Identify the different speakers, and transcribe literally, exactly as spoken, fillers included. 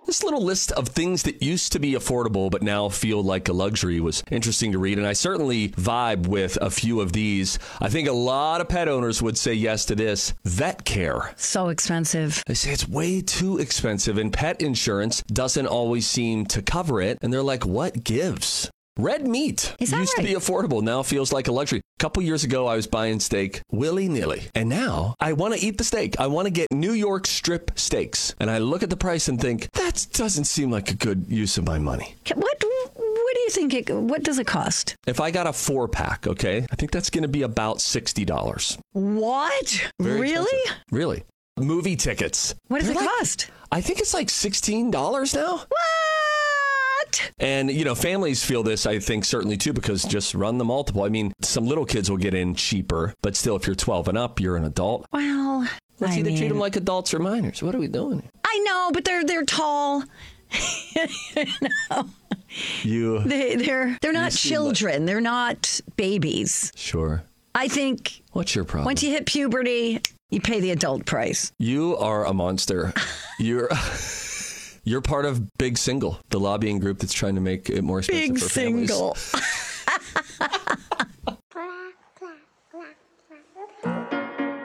Speaker 1: This little list of things that used to be affordable but now feel like a luxury was interesting to read, and I certainly vibe with a few of these. I think a lot of pet owners would say yes to this. Vet care.
Speaker 2: So expensive.
Speaker 1: They say it's way too expensive, and pet insurance doesn't always seem to cover it, and they're like, what gives? Red meat
Speaker 2: Is that
Speaker 1: used
Speaker 2: right?
Speaker 1: to be affordable, now feels like a luxury. A couple years ago, I was buying steak willy-nilly. And now I want to eat the steak. I want to get New York strip steaks. And I look at the price and think, that doesn't seem like a good use of my money.
Speaker 2: What What do you think? It, what does it cost?
Speaker 1: If I got a four-pack, okay, I think that's going to be about sixty dollars.
Speaker 2: What?
Speaker 1: Very
Speaker 2: Really?
Speaker 1: expensive. Really. Movie tickets.
Speaker 2: What does
Speaker 1: They're
Speaker 2: it
Speaker 1: like-
Speaker 2: cost?
Speaker 1: I think it's like sixteen dollars now.
Speaker 2: What?
Speaker 1: And, you know, families feel this, I think, certainly, too, because just run the multiple. I mean, some little kids will get in cheaper, but still, if you're twelve and up, you're an adult.
Speaker 2: Well,
Speaker 1: Let's
Speaker 2: I
Speaker 1: either
Speaker 2: mean,
Speaker 1: treat them like adults or minors. What are we doing here?
Speaker 2: I know, but they're they're tall.
Speaker 1: You.
Speaker 2: They, they're they're not
Speaker 1: seem
Speaker 2: children. They're not babies.
Speaker 1: Sure.
Speaker 2: I think
Speaker 1: What's your problem?
Speaker 2: once you hit puberty, you pay the adult price.
Speaker 1: You are a monster. You're. You're part of Big Single, the lobbying group that's trying to make it more expensive
Speaker 2: Big
Speaker 1: for families.
Speaker 2: single.